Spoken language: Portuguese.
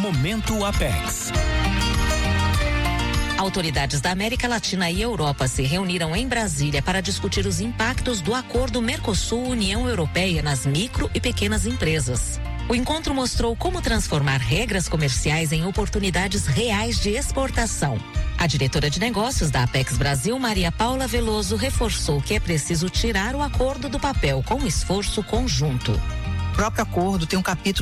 Momento Apex. Autoridades da América Latina e Europa se reuniram em Brasília para discutir os impactos do acordo Mercosul-União Europeia nas micro e pequenas empresas. O encontro mostrou como transformar regras comerciais em oportunidades reais de exportação. A diretora de negócios da Apex Brasil, Maria Paula Veloso, reforçou que é preciso tirar o acordo do papel com um esforço conjunto. O próprio acordo tem um capítulo